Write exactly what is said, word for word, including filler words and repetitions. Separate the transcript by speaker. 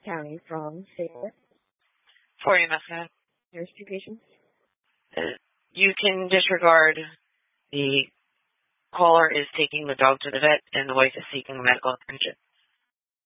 Speaker 1: County from Sabre.
Speaker 2: For you, Mascot.
Speaker 1: There's two patients.
Speaker 2: Uh, you can disregard the caller is taking the dog to the vet and the wife is seeking medical attention.